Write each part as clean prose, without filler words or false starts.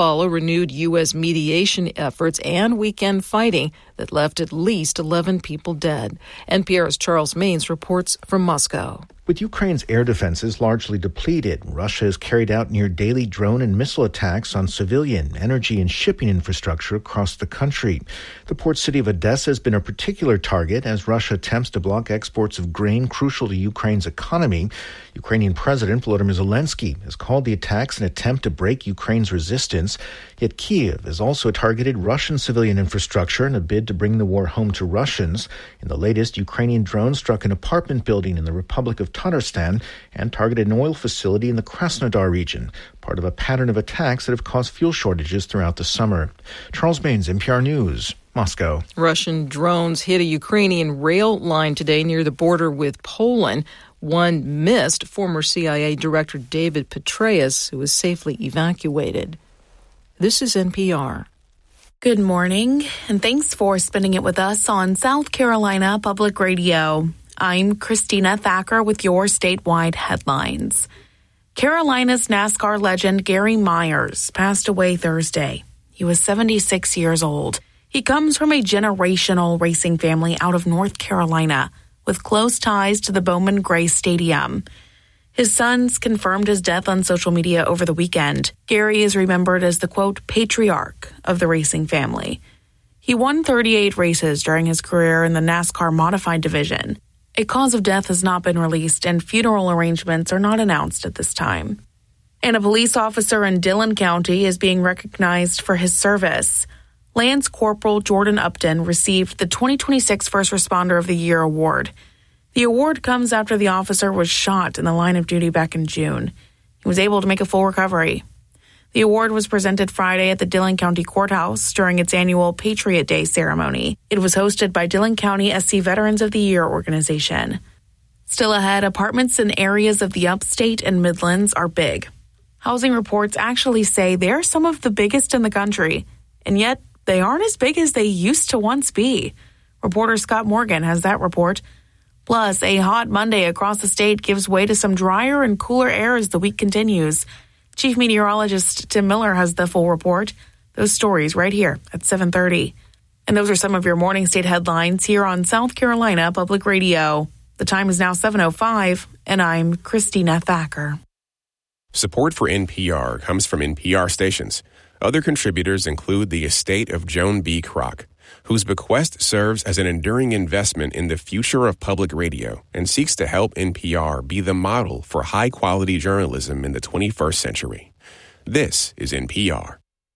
follow renewed U.S. mediation efforts and weekend fighting that left at least 11 people dead. NPR's Charles Maines reports from Moscow. With Ukraine's air defenses largely depleted, Russia has carried out near daily drone and missile attacks on civilian, energy, and shipping infrastructure across the country. The port city of Odessa has been a particular target as Russia attempts to block exports of grain crucial to Ukraine's economy. Ukrainian President Volodymyr Zelensky has called the attacks an attempt to break Ukraine's resistance. Yet Kyiv has also targeted Russian civilian infrastructure in a bid to bring the war home to Russians. In the latest, Ukrainian drones struck an apartment building in the Republic of Tatarstan and targeted an oil facility in the Krasnodar region, part of a pattern of attacks that have caused fuel shortages throughout the summer. Charles Maines, NPR News, Moscow. Russian drones hit a Ukrainian rail line today near the border with Poland. One missed former CIA Director David Petraeus, who was safely evacuated. This is NPR. Good morning, and thanks for spending it with us on South Carolina Public Radio. I'm Christina Thacker with your statewide headlines. Carolina's NASCAR legend Gary Myers passed away Thursday. He was 76 years old. He comes from a generational racing family out of North Carolina with close ties to the Bowman Gray Stadium. His sons confirmed his death on social media over the weekend. Gary is remembered as the, quote, patriarch of the racing family. He won 38 races during his career in the NASCAR modified division. A cause of death has not been released, and funeral arrangements are not announced at this time. And a police officer in Dillon County is being recognized for his service. Lance Corporal Jordan Upton received the 2026 First Responder of the Year award. The award comes after the officer was shot in the line of duty back in June. He was able to make a full recovery. The award was presented Friday at the Dillon County Courthouse during its annual Patriot Day ceremony. It was hosted by Dillon County SC Veterans of the Year organization. Still ahead, apartments in areas of the upstate and Midlands are big. Housing reports actually say they're some of the biggest in the country, and yet they aren't as big as they used to once be. Reporter Scott Morgan has that report. Plus, a hot Monday across the state gives way to some drier and cooler air as the week continues. Chief Meteorologist Tim Miller has the full report. Those stories right here at 7:30. And those are some of your morning state headlines here on South Carolina Public Radio. The time is now 7:05, and I'm Christina Thacker. Support for NPR comes from NPR stations. Other contributors include the estate of Joan B. Kroc, whose bequest serves as an enduring investment in the future of public radio and seeks to help NPR be the model for high-quality journalism in the 21st century. This is NPR.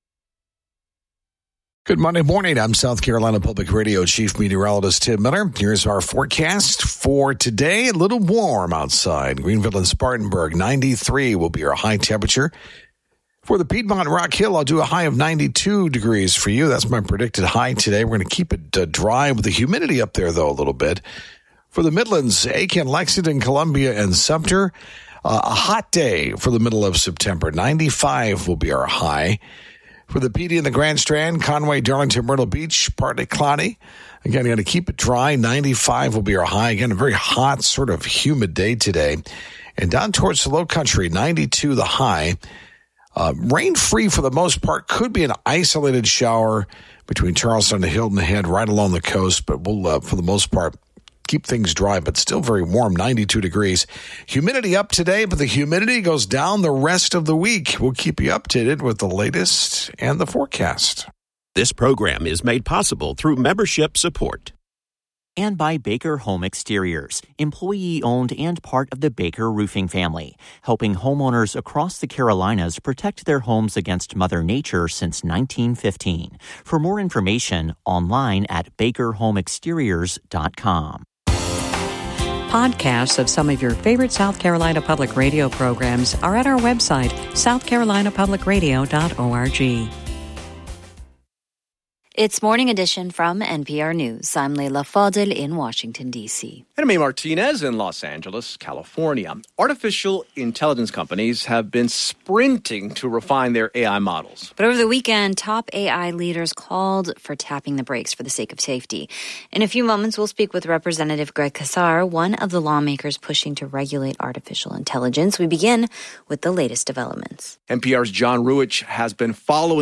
Good Monday morning. I'm South Carolina Public Radio Chief Meteorologist Tim Miller. Here's our forecast for today. A little warm outside. Greenville and Spartanburg, 93 will be our high temperature. For the Piedmont Rock Hill, I'll do a high of 92 degrees for you. That's my predicted high today. We're going to keep it dry with the humidity up there, though, a little bit. For the Midlands, Aiken, Lexington, Columbia, and Sumter, a hot day for the middle of September. 95 will be our high. For the PD and the Grand Strand, Conway, Darlington, Myrtle Beach, partly cloudy. Again, going to keep it dry. 95 will be our high. Again, a very hot, sort of humid day today. And down towards the low country, 92 the high. Rain-free for the most part. Could be an isolated shower between Charleston and Hilton Head right along the coast, but we'll, for the most part, keep things dry, but still very warm, 92 degrees. Humidity up today, but the humidity goes down the rest of the week. We'll keep you updated with the latest and the forecast. This program is made possible through membership support. And by Baker Home Exteriors, employee-owned and part of the Baker Roofing family, helping homeowners across the Carolinas protect their homes against Mother Nature since 1915. For more information, online at bakerhomeexteriors.com. Podcasts of some of your favorite South Carolina Public Radio programs are at our website, southcarolinapublicradio.org. It's Morning Edition from NPR News. I'm Leila Fadel in Washington, D.C. And I'm Martinez in Los Angeles, California. Artificial intelligence companies have been sprinting to refine their AI models. But over the weekend, top AI leaders called for tapping the brakes for the sake of safety. In a few moments, we'll speak with Representative Greg Casar, one of the lawmakers pushing to regulate artificial intelligence. We begin with the latest developments. NPR's John Ruich has been following